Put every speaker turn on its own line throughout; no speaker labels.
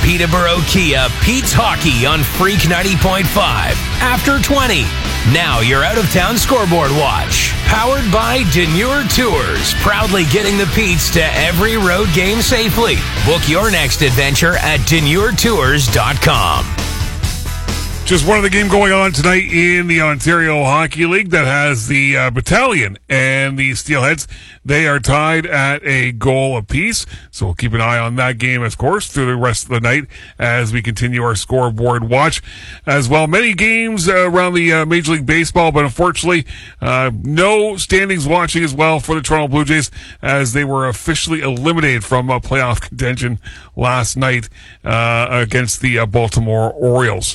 Peterborough Kia Pete's Hockey on Freak 90.5. After 20. Now your out-of-town scoreboard watch. Powered by Denure Tours. Proudly getting the Pete's to every road game safely. Book your next adventure at DenureTours.com.
Just one of the game going on tonight in the Ontario Hockey League that has the Battalion and the Steelheads. They are tied at a goal apiece, so we'll keep an eye on that game, of course, through the rest of the night as we continue our scoreboard watch as well. Many games around the Major League Baseball, but unfortunately, no standings watching as well for the Toronto Blue Jays as they were officially eliminated from playoff contention last night against the Baltimore Orioles.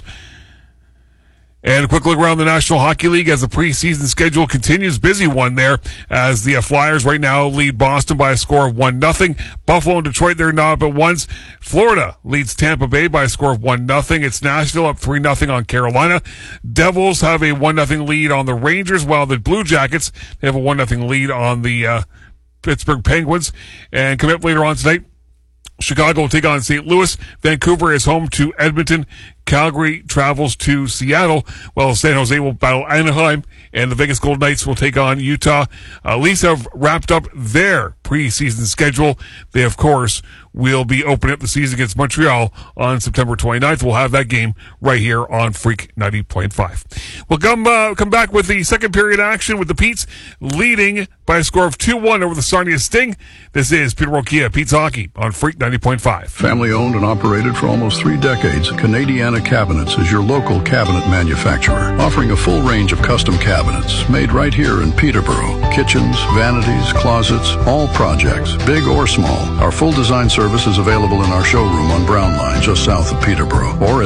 And a quick look around the National Hockey League as the preseason schedule continues. Busy one there as the Flyers right now lead Boston by a score of 1-0. Buffalo and Detroit, they're not up at once. Florida leads Tampa Bay by a score of 1-0. It's Nashville up 3-0 on Carolina. Devils have a 1-0 lead on the Rangers, while the Blue Jackets, they have a 1-0 lead on the Pittsburgh Penguins. And coming up later on tonight, Chicago will take on St. Louis. Vancouver is home to Edmonton. Calgary travels to Seattle, while San Jose will battle Anaheim, and the Vegas Golden Knights will take on Utah. Leafs have wrapped up their preseason schedule. They, of course, will be opening up the season against Montreal on September 29th. We'll have that game right here on Freak 90.5. We'll come back with the second period action with the Petes leading by a score of 2-1 over the Sarnia Sting. This is Peterborough Kia Pete's Hockey on Freak 90.5.
Family owned and operated for almost 3 decades, Canadiana Cabinets is your local cabinet manufacturer, offering a full range of custom cabinets made right here in Peterborough. Kitchens, vanities, closets, all projects, big or small. Our full design service is available in our showroom on Brown Line, just south of Peterborough, or at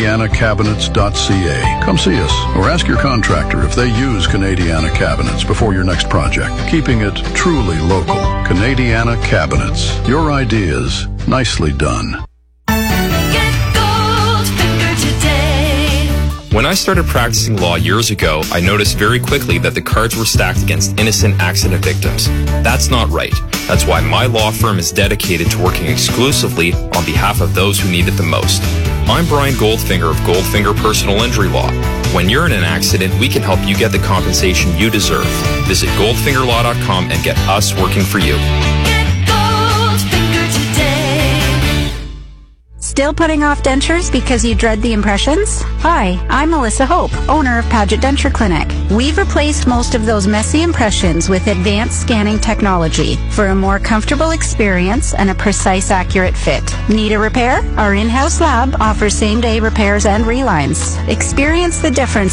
CanadianaCabinets.ca. Come see us, or ask your contractor if they use Canadiana Cabinets before your next project, keeping it truly local. Canadiana Cabinets. Your ideas, nicely done.
When I started practicing law years ago, I noticed very quickly that the cards were stacked against innocent accident victims. That's not right. That's why my law firm is dedicated to working exclusively on behalf of those who need it the most. I'm Brian Goldfinger of Goldfinger Personal Injury Law. When you're in an accident, we can help you get the compensation you deserve. Visit goldfingerlaw.com and get us working for you.
Still putting off dentures because you dread the impressions? Hi, I'm Melissa Hope, owner of Paget Denture Clinic. We've replaced most of those messy impressions with advanced scanning technology for a more comfortable experience and a precise, accurate fit. Need a repair? Our in-house lab offers same-day repairs and relines. Experience the difference